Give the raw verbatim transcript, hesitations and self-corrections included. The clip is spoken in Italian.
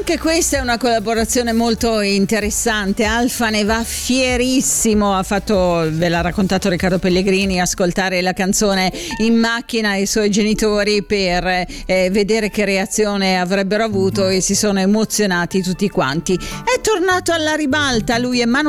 Anche questa è una collaborazione molto interessante. Alfa ne va fierissimo, ha fatto, ve l'ha raccontato Riccardo Pellegrini, ascoltare la canzone in macchina ai suoi genitori per eh, vedere che reazione avrebbero avuto, e si sono emozionati tutti quanti. È tornato alla ribalta, lui è Manu